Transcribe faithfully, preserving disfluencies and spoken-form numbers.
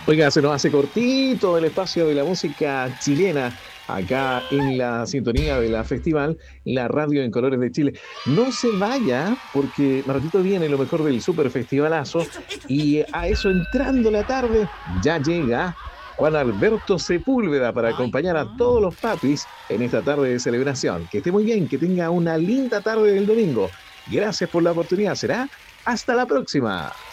Oiga, se nos hace cortito el espacio de la música chilena acá en la sintonía de la festival, la radio en colores de Chile. No se vaya porque más ratito viene lo mejor del super festivalazo y a eso entrando la tarde ya llega Juan Alberto Sepúlveda para acompañar a todos los papis en esta tarde de celebración. Que esté muy bien, que tenga una linda tarde del domingo. Gracias por la oportunidad, será hasta la próxima.